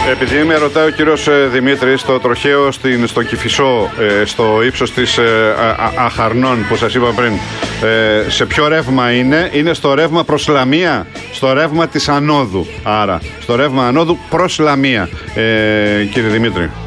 Επειδή με ρωτάει ο κύριος Δημήτρης, το τροχαίο στο Κηφισό, στο ύψος της Αχαρνών που σας είπα πριν, σε ποιο ρεύμα είναι στο ρεύμα προς Λαμία, στο ρεύμα της Ανόδου. Άρα, στο ρεύμα Ανόδου προς Λαμία, κύριε Δημήτρη.